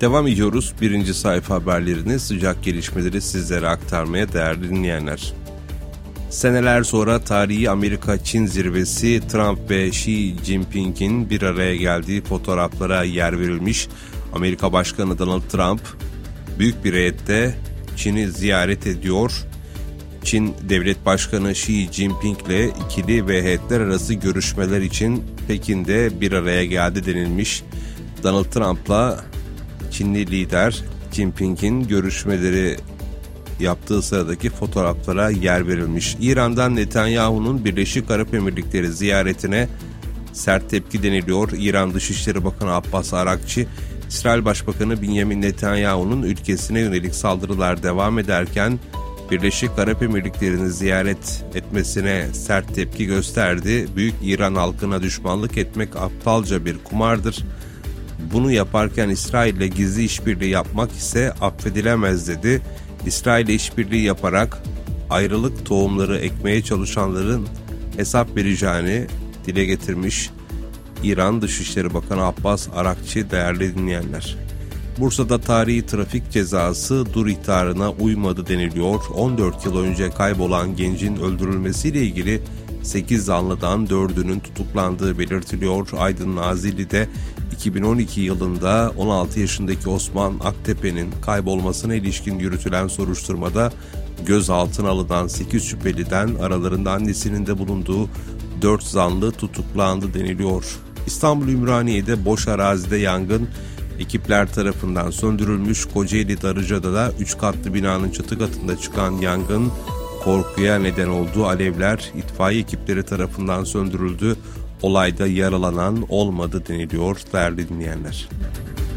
Devam ediyoruz. Birinci sayfa haberlerini, sıcak gelişmeleri sizlere aktarmaya değerli dinleyenler. Seneler sonra tarihi Amerika-Çin zirvesi, Trump ve Xi Jinping'in bir araya geldiği fotoğraflara yer verilmiş. Amerika Başkanı Donald Trump büyük bir heyette Çin'i ziyaret ediyor. Çin Devlet Başkanı Xi Jinping ile ikili ve heyetler arası görüşmeler için Pekin'de bir araya geldi denilmiş. Donald Trump'la Çinli lider Jinping'in görüşmeleri yaptığı sıradaki fotoğraflara yer verilmiş. İran'dan Netanyahu'nun Birleşik Arap Emirlikleri ziyaretine sert tepki deniliyor. İran Dışişleri Bakanı Abbas Arakçı, İsrail Başbakanı Benjamin Netanyahu'nun ülkesine yönelik saldırılar devam ederken Birleşik Arap Emirlikleri'ni ziyaret etmesine sert tepki gösterdi. Büyük İran halkına düşmanlık etmek aptalca bir kumardır. Bunu yaparken İsrail'le gizli işbirliği yapmak ise affedilemez dedi. İsrail'le işbirliği yaparak ayrılık tohumları ekmeye çalışanların hesap vereceğini dile getirmiş İran Dışişleri Bakanı Abbas Arakçı değerli dinleyenler. Bursa'da tarihi trafik cezası dur ihtarına uymadı deniliyor. 14 yıl önce kaybolan gencin öldürülmesiyle ilgili 8 zanlıdan 4'ünün tutuklandığı belirtiliyor. Aydın Nazilli'de 2012 yılında 16 yaşındaki Osman Aktepe'nin kaybolmasına ilişkin yürütülen soruşturmada gözaltına alınan 8 şüpheliden aralarında annesinin de bulunduğu 4 zanlı tutuklandı deniliyor. İstanbul Ümraniye'de boş arazide yangın ekipler tarafından söndürülmüş. Kocaeli Darıca'da 3 katlı binanın çatı katında çıkan yangın korkuya neden oldu. Alevler itfaiye ekipleri tarafından söndürüldü. Olayda yaralanan olmadı deniliyor değerli dinleyenler.